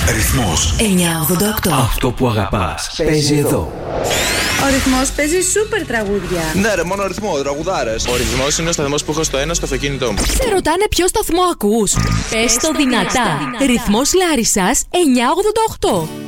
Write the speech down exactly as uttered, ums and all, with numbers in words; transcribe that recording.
Ρυθμός εννιακόσια ογδόντα οκτώ. Αυτό που αγαπάς παίζει εδώ. Ο Ρυθμός παίζει σούπερ τραγούδια. Ναι, ρε, μόνο ρυθμό, τραγουδάρες. Ο Ρυθμός είναι ο σταθμός που έχω στο ένα στο αυτοκίνητό μου. Σε ρωτάνε ποιο σταθμό ακούς. Πες το δυνατά. Ρυθμός Λάρισσας εννιακόσια ογδόντα οκτώ.